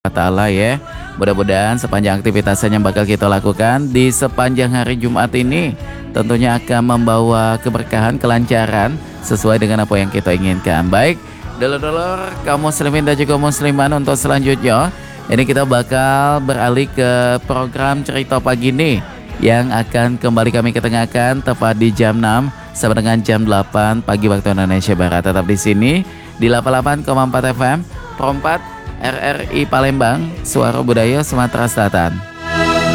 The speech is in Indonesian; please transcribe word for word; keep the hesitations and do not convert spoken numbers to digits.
Ta'ala ya. Mudah-mudahan sepanjang aktivitasnya yang bakal kita lakukan di sepanjang hari Jumat ini tentunya akan membawa keberkahan, kelancaran sesuai dengan apa yang kita inginkan. Baik, dulur-dulur kaum muslimin dan juga musliman, untuk selanjutnya ini kita bakal beralih ke program cerita pagi ini yang akan kembali kami ketengahkan tepat di jam enam sampai dengan jam delapan pagi waktu Indonesia Barat. Tetap di sini di delapan puluh delapan koma empat F M Pro empat R R I Palembang, Suara Budaya Sumatera Selatan.